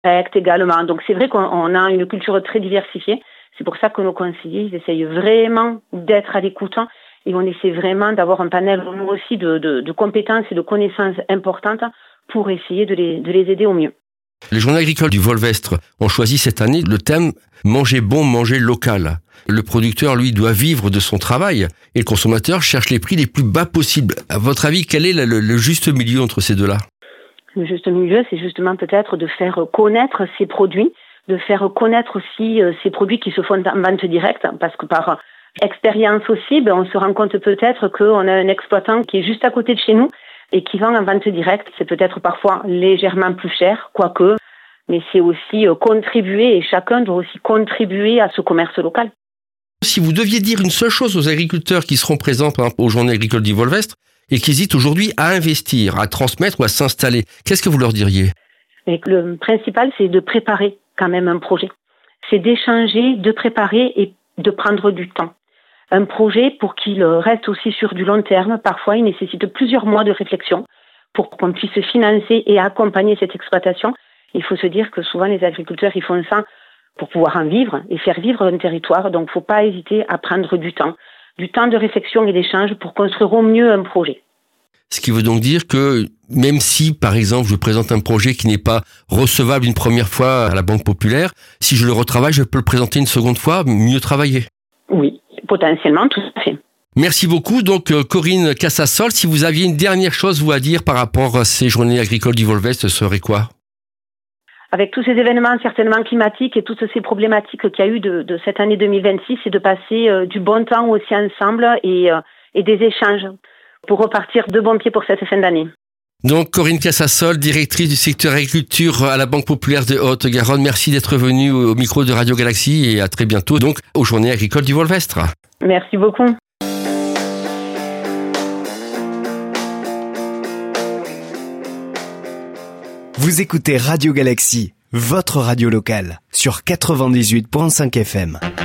également. Donc c'est vrai qu'on a une culture très diversifiée. C'est pour ça que nos conseillers, ils essayent vraiment d'être à l'écoute et on essaie vraiment d'avoir un panel, nous aussi, de compétences et de connaissances importantes pour essayer de les aider au mieux. Les journées agricoles du Volvestre ont choisi cette année le thème « Manger bon, manger local ». Le producteur, lui, doit vivre de son travail et le consommateur cherche les prix les plus bas possibles. À votre avis, quel est le juste milieu entre ces deux-là ? Le juste milieu, c'est justement peut-être de faire connaître ces produits, de faire connaître aussi ces produits qui se font en vente directe, parce que par expérience aussi, on se rend compte peut-être qu'on a un exploitant qui est juste à côté de chez nous et qui vend en vente directe. C'est peut-être parfois légèrement plus cher, quoique, mais c'est aussi contribuer, et chacun doit aussi contribuer à ce commerce local. Si vous deviez dire une seule chose aux agriculteurs qui seront présents par exemple, aux journées agricoles du Volvestre et qui hésitent aujourd'hui à investir, à transmettre ou à s'installer, qu'est-ce que vous leur diriez ? Et le principal, c'est de préparer quand même un projet. C'est d'échanger, de préparer et de prendre du temps. Un projet, pour qu'il reste aussi sur du long terme, parfois il nécessite plusieurs mois de réflexion pour qu'on puisse financer et accompagner cette exploitation. Il faut se dire que souvent les agriculteurs, ils font ça pour pouvoir en vivre et faire vivre un territoire. Donc il ne faut pas hésiter à prendre du temps de réflexion et d'échange pour construire au mieux un projet. Ce qui veut donc dire que même si, par exemple, je présente un projet qui n'est pas recevable une première fois à la Banque Populaire, si je le retravaille, je peux le présenter une seconde fois, mieux travailler. Oui, potentiellement, tout à fait. Merci beaucoup. Donc, Corinne Casassol, si vous aviez une dernière chose vous à dire par rapport à ces journées agricoles du Volvestre, ce serait quoi ? Avec tous ces événements certainement climatiques et toutes ces problématiques qu'il y a eu de cette année 2026, c'est de passer du bon temps aussi ensemble et des échanges pour repartir de bon pied pour cette fin d'année. Donc, Corinne Casassol, directrice du secteur agriculture à la Banque Populaire de Haute-Garonne, merci d'être venue au micro de Radio Galaxie et à très bientôt donc aux Journées agricoles du Volvestre. Merci beaucoup. Vous écoutez Radio Galaxie, votre radio locale, sur 98.5 FM.